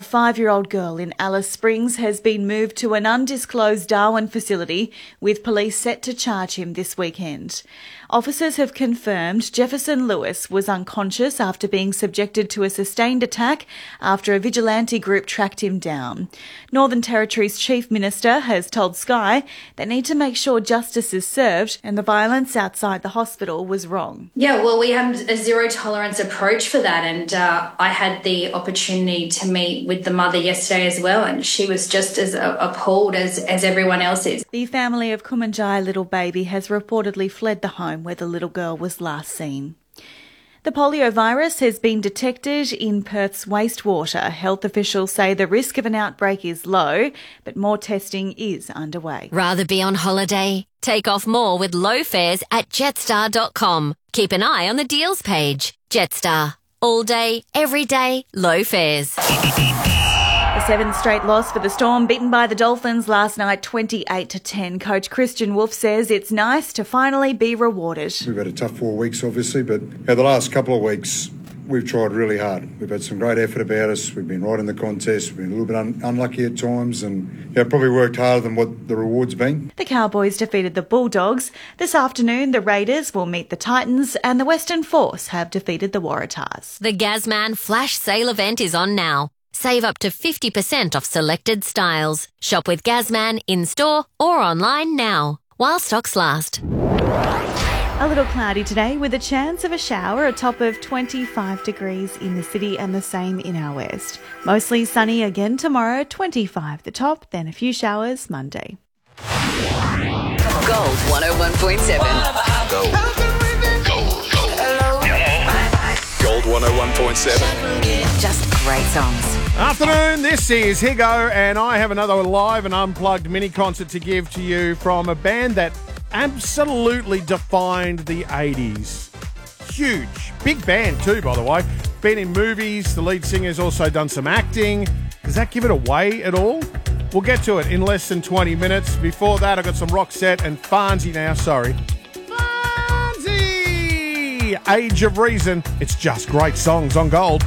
5-year-old girl in Alice Springs has been moved to an undisclosed Darwin facility, with police set to charge him this weekend. Officers have confirmed Jefferson Lewis was unconscious after being subjected to a sustained attack after a vigilante group tracked him down. Northern Territory's Chief Minister has told Sky they need to make sure justice is served, and the violence outside the hospital was wrong. Yeah, well, we have a zero tolerance approach for that, and I had the opportunity to meet with the mother yesterday as well, and she was just as appalled as everyone else is. The family of Kumanjai little baby has reportedly fled the home where the little girl was last seen. The polio virus has been detected in Perth's wastewater. Health officials say the risk of an outbreak is low, but more testing is underway. Rather be on holiday? Take off more with low fares at jetstar.com. Keep an eye on the deals page. Jetstar. All day, every day, low fares. The 7th straight loss for the Storm, beaten by the Dolphins last night 28-10. Coach Christian Wolf says it's nice to finally be rewarded. We've had a tough 4 weeks, obviously, but the last couple of weeks we've tried really hard. We've had some great effort about us. We've been right in the contest. We've been a little bit unlucky at times, and probably worked harder than what the reward's been. The Cowboys defeated the Bulldogs. This afternoon, the Raiders will meet the Titans, and the Western Force have defeated the Waratahs. The Gazman Flash Sale event is on now. Save up to 50% off selected styles. Shop with Gazman in-store or online now, while stocks last. A little cloudy today with a chance of a shower, a top of 25 degrees in the city and the same in our west. Mostly sunny again tomorrow, 25 the top, then a few showers Monday. Gold 101.7. Gold. Gold 101.7. Just great songs. Afternoon, this is Higo, and I have another live and unplugged mini concert to give to you from a band that absolutely defined the 80s. Huge. Big band too, by the way. Been in movies. The lead singer's also done some acting. Does that give it away at all? We'll get to it in less than 20 minutes. Before that, I've got some Roxette and Farnsey now. Sorry. Farnsey! Age of Reason. It's just great songs on Gold.